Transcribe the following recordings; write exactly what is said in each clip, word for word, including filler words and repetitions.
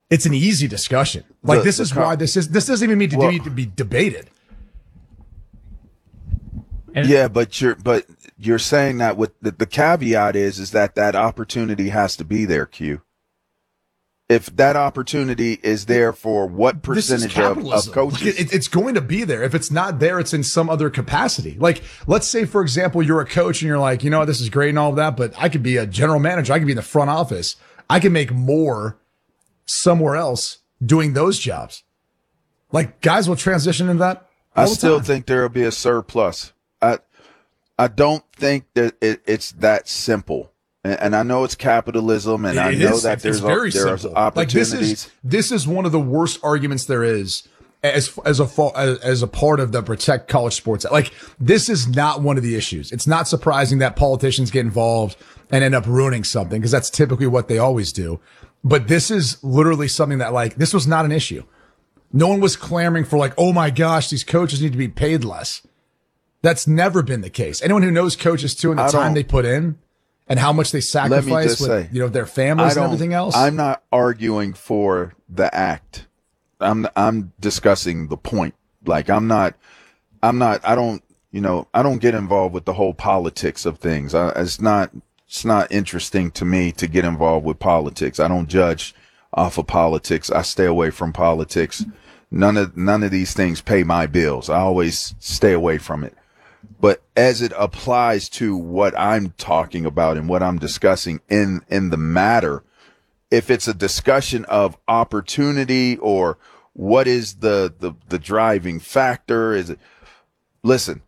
It's an easy discussion. Like, The- this the is co- why this is, this doesn't even need to, Well- need to be debated. And Yeah, but you're but you're saying that with the, the caveat is is that that opportunity has to be there, Q. If that opportunity is there for what This is percentage of, of capitalism. coaches? Like, it, it's going to be there. If it's not there, it's in some other capacity. Like, let's say, for example, you're a coach and you're like, you know, this is great and all of that, but I could be a general manager. I could be in the front office. I can make more somewhere else doing those jobs. Like, guys will transition into that all I the still time. think there will be a surplus. I I don't think that it, it's that simple. And, and I know it's capitalism, and It I know is. that It's there's very a, there's simple. opportunities. Like, this is this is one of the worst arguments there is as as a fa- as, as a part of the Protect College Sports. Like, this is not one of the issues. It's not surprising that politicians get involved and end up ruining something, because that's typically what they always do. But this is literally something that, like, this was not an issue. No one was clamoring for, like, oh my gosh, these coaches need to be paid less. That's never been the case. Anyone who knows coaches too, and the I time don't- they put in and how much they Let me sacrifice just with, say, you know, their I families and don't- everything else. I'm not arguing for the act. I'm I'm discussing the point. Like, I'm not I'm not I don't you know I don't get involved with the whole politics of things. I, it's not it's not interesting to me to get involved with politics. I don't judge off of politics. I stay away from politics. None of none of these things pay my bills. I always stay away from it. But as it applies to what I'm talking about and what I'm discussing in, in the matter, if it's a discussion of opportunity or what is the, the, the driving factor, is it, listen,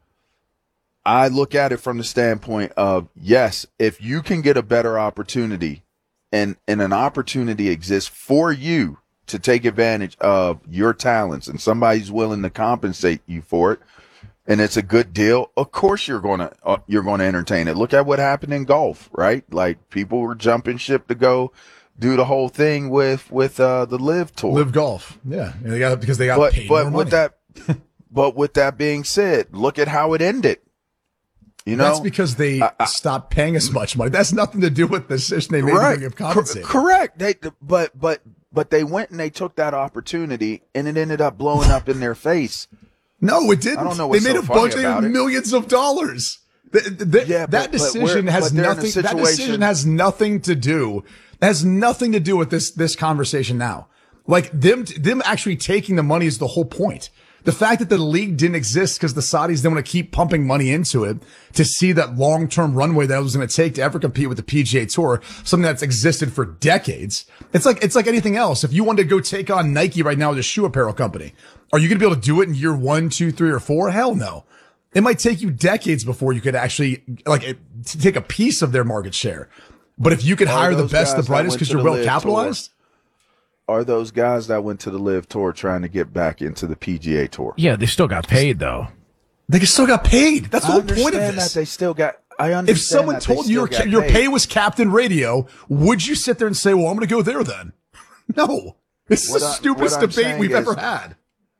I look at it from the standpoint of, yes, if you can get a better opportunity and, and an opportunity exists for you to take advantage of your talents and somebody's willing to compensate you for it, and it's a good deal, of course you're going to uh, you're going to entertain it. Look at what happened in golf, right? Like, people were jumping ship to go do the whole thing with with uh, the Live Tour. Live golf, yeah, and they got because they got but paid but more with money. that but with that being said, look at how it ended. You know, That's because they I- I- stopped paying us much money. That's nothing to do with the decision they made right? to give Cor- compensated. correct. They but but but they went and they took that opportunity, and it ended up blowing up in their face. No, it didn't. I don't know They what's made so a funny bunch about of it. millions of dollars. Th- th- Yeah, that but- but decision we're- has but they're in a nothing. That situation- decision has nothing to do. Has nothing to do with this this conversation now. Like, them them actually taking the money is the whole point. The fact that the league didn't exist because the Saudis didn't want to keep pumping money into it to see that long term runway that it was going to take to ever compete with the P G A Tour, something that's existed for decades. It's like it's like anything else. If you wanted to go take on Nike right now as a shoe apparel company, are you going to be able to do it in year one, two, three, or four? Hell no. It might take you decades before you could actually like it, to take a piece of their market share. But if you could Are hire the those best, the guys that brightest went because to you're the well Live capitalized. Are those guys that went to the Live Tour trying to get back into the P G A Tour? yeah, they still got paid though. They still got paid. That's the I whole point of understand this. that they still got. I understand. If someone that they told you still your got your paid. pay was Captain Radio, would you sit there and say, "Well, I'm going to go there then"? No, this is What the I- stupidest what I'm debate saying we've is- ever had.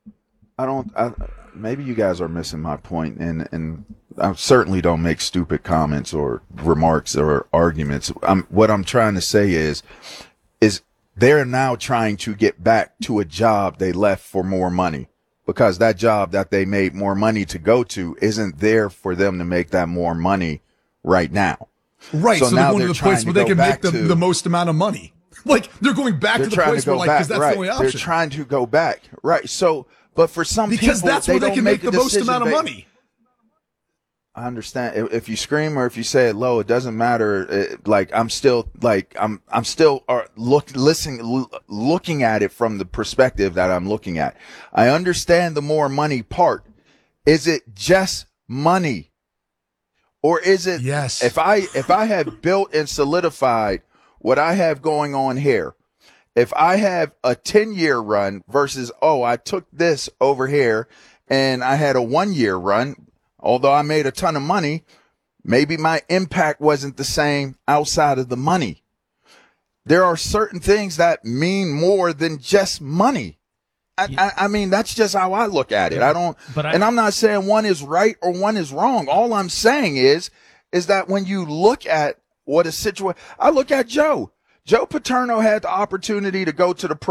I don't. I, maybe you guys are missing my point, and and I certainly don't make stupid comments or remarks or arguments. I'm what I'm trying to say is, is they're now trying to get back to a job they left for more money, because that job that they made more money to go to isn't there for them to make that more money right now. Right, so, So they're now going to they're the place trying where to they go can make back the, to- the most amount of money. Like, they're going back They're to the trying place to go where, like, because back, that's the right? only They're option. trying to go back, right? So, but for some Because people, that's where they don't can make the a most decision amount of ba- money. I understand. If, if you scream or if you say it low, it doesn't matter. It, like I'm still like I'm I'm still uh, look listening l- looking at it from the perspective that I'm looking at. I understand the more money part. Is it just money, or is it? Yes. If I if I have built and solidified what I have going on here, if I have a ten year run versus oh I took this over here and I had a one year run. Although I made a ton of money, maybe my impact wasn't the same outside of the money. There are certain things that mean more than just money. I, I, I mean, that's just how I look at it. I don't, But I- and I'm not saying one is right or one is wrong. All I'm saying is, is that when you look at what a situation, I look at Joe. Joe Paterno had the opportunity to go to the